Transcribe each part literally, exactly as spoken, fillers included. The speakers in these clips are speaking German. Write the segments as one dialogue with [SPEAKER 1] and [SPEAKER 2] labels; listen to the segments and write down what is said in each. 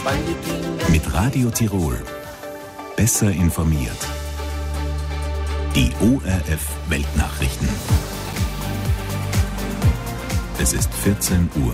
[SPEAKER 1] Mit Radio Tirol. Besser informiert. Die O R F Weltnachrichten. Es ist vierzehn Uhr.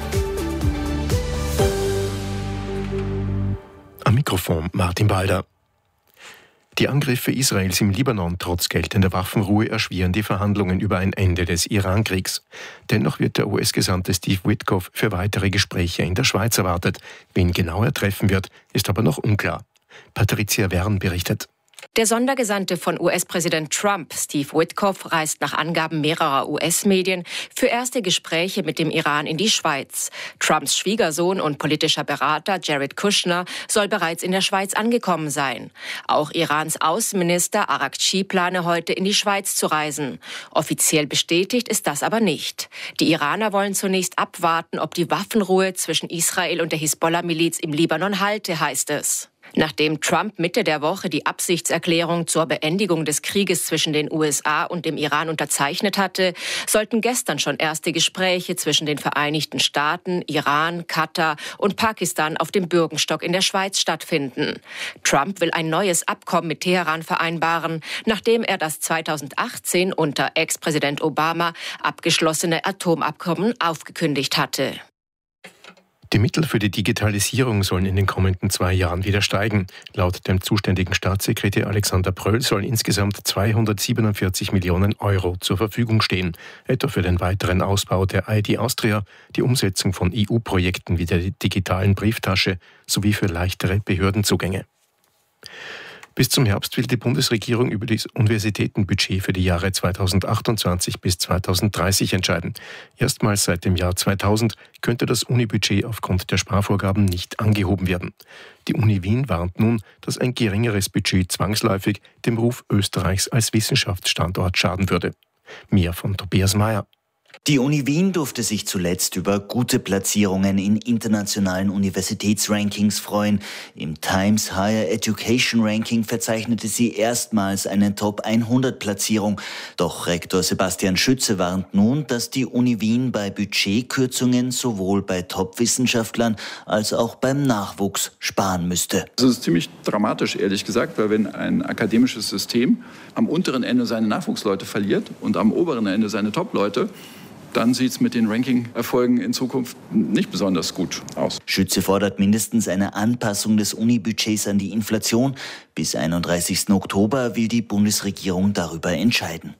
[SPEAKER 2] Am Mikrofon Martin Balder. Die Angriffe Israels im Libanon trotz geltender Waffenruhe erschweren die Verhandlungen über ein Ende des Iran-Kriegs. Dennoch wird der U S-Gesandte Steve Witkoff für weitere Gespräche in der Schweiz erwartet. Wen genau er treffen wird, ist aber noch unklar. Patricia Wern berichtet.
[SPEAKER 3] Der Sondergesandte von U S-Präsident Trump, Steve Witkoff, reist nach Angaben mehrerer U S-Medien für erste Gespräche mit dem Iran in die Schweiz. Trumps Schwiegersohn und politischer Berater Jared Kushner soll bereits in der Schweiz angekommen sein. Auch Irans Außenminister Araghchi plane heute in die Schweiz zu reisen. Offiziell bestätigt ist das aber nicht. Die Iraner wollen zunächst abwarten, ob die Waffenruhe zwischen Israel und der Hisbollah-Miliz im Libanon halte, heißt es. Nachdem Trump Mitte der Woche die Absichtserklärung zur Beendigung des Krieges zwischen den U S A und dem Iran unterzeichnet hatte, sollten gestern schon erste Gespräche zwischen den Vereinigten Staaten, Iran, Katar und Pakistan auf dem Bürgenstock in der Schweiz stattfinden. Trump will ein neues Abkommen mit Teheran vereinbaren, nachdem er das zweitausendachtzehn unter Ex-Präsident Obama abgeschlossene Atomabkommen aufgekündigt hatte.
[SPEAKER 2] Die Mittel für die Digitalisierung sollen in den kommenden zwei Jahren wieder steigen. Laut dem zuständigen Staatssekretär Alexander Pröll sollen insgesamt zweihundertsiebenundvierzig Millionen Euro zur Verfügung stehen, etwa für den weiteren Ausbau der I D Austria, die Umsetzung von E U-Projekten wie der digitalen Brieftasche sowie für leichtere Behördenzugänge. Bis zum Herbst will die Bundesregierung über das Universitätenbudget für die Jahre zweitausendachtundzwanzig bis zweitausenddreißig entscheiden. Erstmals seit dem Jahr zweitausend könnte das Unibudget aufgrund der Sparvorgaben nicht angehoben werden. Die Uni Wien warnt nun, dass ein geringeres Budget zwangsläufig dem Ruf Österreichs als Wissenschaftsstandort schaden würde. Mehr von Tobias Mayer.
[SPEAKER 4] Die Uni Wien durfte sich zuletzt über gute Platzierungen in internationalen Universitätsrankings freuen. Im Times Higher Education Ranking verzeichnete sie erstmals eine Top hundert Platzierung. Doch Rektor Sebastian Schütze warnt nun, dass die Uni Wien bei Budgetkürzungen sowohl bei Top-Wissenschaftlern als auch beim Nachwuchs sparen müsste.
[SPEAKER 5] Das ist ziemlich dramatisch, ehrlich gesagt, weil wenn ein akademisches System am unteren Ende seine Nachwuchsleute verliert und am oberen Ende seine Top-Leute, dann sieht es mit den Ranking-Erfolgen in Zukunft nicht besonders gut aus.
[SPEAKER 4] Schütze fordert mindestens eine Anpassung des Uni-Budgets an die Inflation. Bis einunddreißigsten Oktober will die Bundesregierung darüber entscheiden.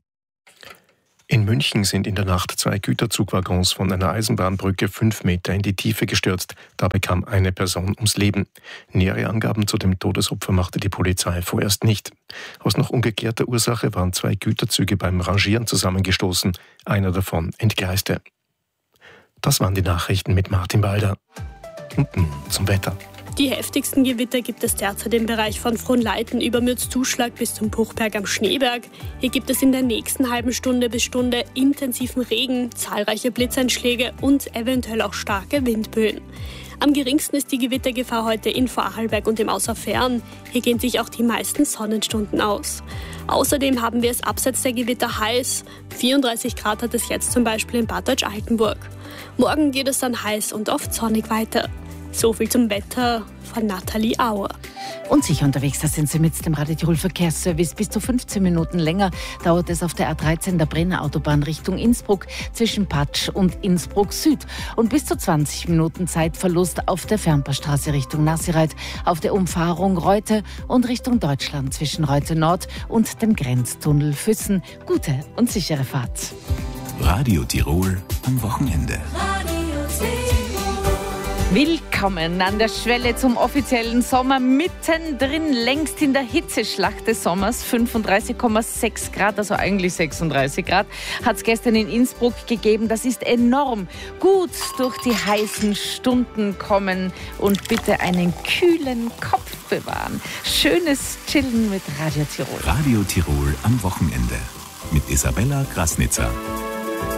[SPEAKER 2] In München sind in der Nacht zwei Güterzugwaggons von einer Eisenbahnbrücke fünf Meter in die Tiefe gestürzt. Dabei kam eine Person ums Leben. Nähere Angaben zu dem Todesopfer machte die Polizei vorerst nicht. Aus noch ungeklärter Ursache waren zwei Güterzüge beim Rangieren zusammengestoßen. Einer davon entgleiste. Das waren die Nachrichten mit Martin Balder. Und nun zum Wetter.
[SPEAKER 6] Die heftigsten Gewitter gibt es derzeit im Bereich von Frohnleiten über Mürzzuschlag bis zum Puchberg am Schneeberg. Hier gibt es in der nächsten halben Stunde bis Stunde intensiven Regen, zahlreiche Blitzeinschläge und eventuell auch starke Windböen. Am geringsten ist die Gewittergefahr heute in Vorarlberg und im Außerfern. Hier gehen sich auch die meisten Sonnenstunden aus. Außerdem haben wir es abseits der Gewitter heiß. vierunddreißig Grad hat es jetzt zum Beispiel in Bad Deutsch-Altenburg. Morgen geht es dann heiß und oft sonnig weiter. So viel zum Wetter von Nathalie Auer.
[SPEAKER 7] Und sicher unterwegs, da sind Sie mit dem Radio Tirol Verkehrsservice. Bis zu fünfzehn Minuten länger dauert es auf der A dreizehn der Brenner Autobahn Richtung Innsbruck zwischen Patsch und Innsbruck Süd. Und bis zu zwanzig Minuten Zeitverlust auf der Fernpassstraße Richtung Nasireit, auf der Umfahrung Reute und Richtung Deutschland zwischen Reute Nord und dem Grenztunnel Füssen. Gute und sichere Fahrt.
[SPEAKER 1] Radio Tirol am Wochenende.
[SPEAKER 7] Willkommen an der Schwelle zum offiziellen Sommer, mittendrin, längst in der Hitzeschlacht des Sommers. fünfunddreißig Komma sechs Grad, also eigentlich sechsunddreißig Grad, hat es gestern in Innsbruck gegeben. Das ist enorm. Gut durch die heißen Stunden kommen und bitte einen kühlen Kopf bewahren. Schönes Chillen mit Radio Tirol.
[SPEAKER 1] Radio Tirol am Wochenende mit Isabella Grasnitzer.